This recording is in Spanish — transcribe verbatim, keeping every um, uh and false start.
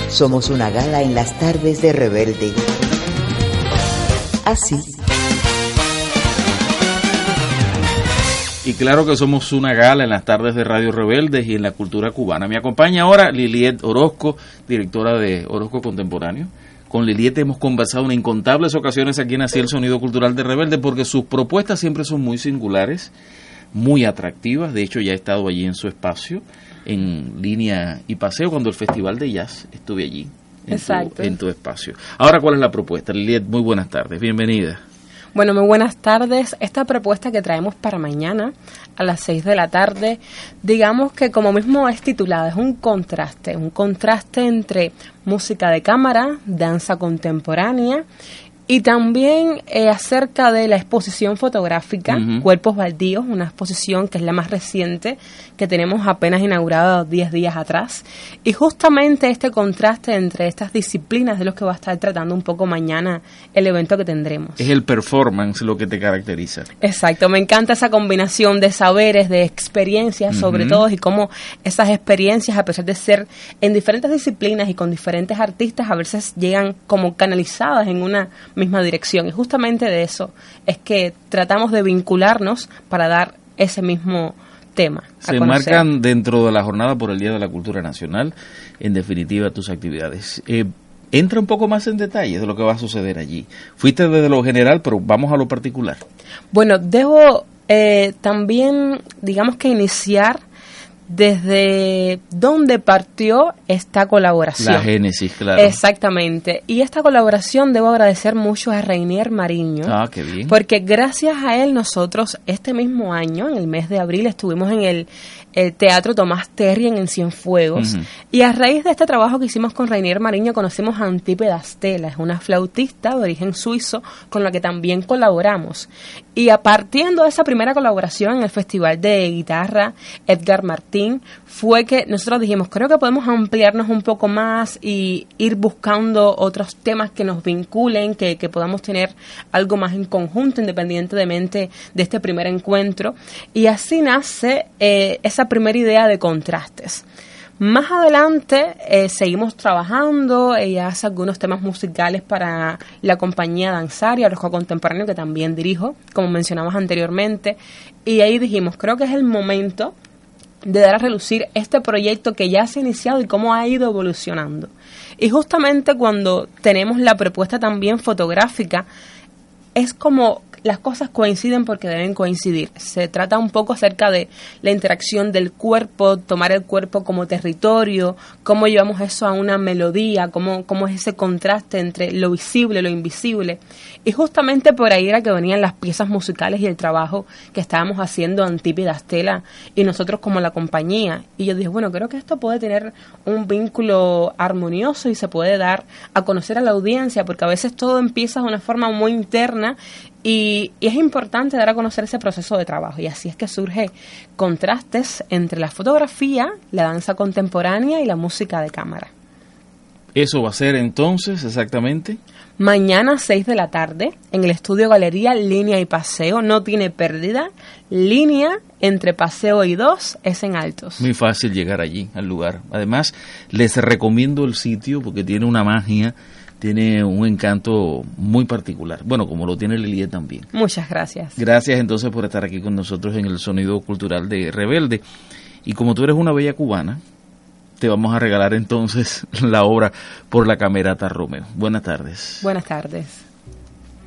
Somos una gala en las tardes de Rebelde. Así. Y claro que somos una gala en las tardes de Radio Rebeldes y en la cultura cubana. Me acompaña ahora Liliet Orozco, directora de Orozco Contemporáneo. Con Liliet hemos conversado en incontables ocasiones aquí en Así el Sonido Cultural de Rebelde, porque sus propuestas siempre son muy singulares, muy atractivas. De hecho, ya he estado allí en su espacio, en Línea y Paseo, cuando el Festival de Jazz estuve allí, en, Exacto. tu, en tu espacio. Ahora, ¿cuál es la propuesta? Liliet, muy buenas tardes, bienvenida. Bueno, muy buenas tardes. Esta propuesta que traemos para mañana a las seis de la tarde, digamos que como mismo es titulada, es un contraste, un contraste entre música de cámara, danza contemporánea y también eh, acerca de la exposición fotográfica, uh-huh. Cuerpos Baldíos, una exposición que es la más reciente, que tenemos apenas inaugurada diez días atrás. Y justamente este contraste entre estas disciplinas de los que va a estar tratando un poco mañana el evento que tendremos. Es el performance lo que te caracteriza. Exacto, me encanta esa combinación de saberes, de experiencias, uh-huh. sobre todo, y cómo esas experiencias, a pesar de ser en diferentes disciplinas y con diferentes artistas, a veces llegan como canalizadas en una misma dirección, y justamente de eso es que tratamos de vincularnos para dar ese mismo tema. Se enmarcan dentro de la jornada por el Día de la Cultura Nacional, en definitiva, tus actividades. Eh, entra un poco más en detalle de lo que va a suceder allí. Fuiste desde lo general, pero vamos a lo particular. Bueno, debo eh, también, digamos que iniciar desde dónde partió esta colaboración. La génesis, claro. Exactamente. Y esta colaboración debo agradecer mucho a Reinier Mariño. Ah, qué bien. Porque gracias a él nosotros este mismo año, en el mes de abril, estuvimos en el, el Teatro Tomás Terrien en Cienfuegos. Uh-huh. Y a raíz de este trabajo que hicimos con Reinier Mariño conocimos a Antípeda Stella, es una flautista de origen suizo con la que también colaboramos. Y a partiendo de esa primera colaboración en el Festival de Guitarra Edgar Martín, fue que nosotros dijimos, creo que podemos ampliarnos un poco más y ir buscando otros temas que nos vinculen, que, que podamos tener algo más en conjunto, independientemente de este primer encuentro. Y así nace eh, esa primera idea de contrastes. Más adelante eh, seguimos trabajando, ella hace algunos temas musicales para la compañía Danzaria, Orozco Contemporáneo, que también dirijo, como mencionamos anteriormente, y ahí dijimos, creo que es el momento de dar a relucir este proyecto que ya se ha iniciado y cómo ha ido evolucionando. Y justamente cuando tenemos la propuesta también fotográfica, es como las cosas coinciden porque deben coincidir. Se trata un poco acerca de la interacción del cuerpo, tomar el cuerpo como territorio, cómo llevamos eso a una melodía, cómo, cómo es ese contraste entre lo visible y lo invisible. Y justamente por ahí era que venían las piezas musicales y el trabajo que estábamos haciendo Antípeda Stella y nosotros como la compañía. Y yo dije, bueno, creo que esto puede tener un vínculo armonioso y se puede dar a conocer a la audiencia, porque a veces todo empieza de una forma muy interna y, y es importante dar a conocer ese proceso de trabajo. Y así es que surge contrastes entre la fotografía, la danza contemporánea y la música de cámara. ¿Eso va a ser entonces exactamente? Mañana seis de la tarde, en el estudio Galería Línea y Paseo, no tiene pérdida. Línea entre Paseo y dos es en Altos. Muy fácil llegar allí, al lugar. Además, les recomiendo el sitio porque tiene una magia, tiene un encanto muy particular. Bueno, como lo tiene Liliet también. Muchas gracias. Gracias entonces por estar aquí con nosotros en el Sonido Cultural de Rebelde. Y como tú eres una bella cubana, te vamos a regalar entonces la obra Por la Camerata Romeo. Buenas tardes. Buenas tardes.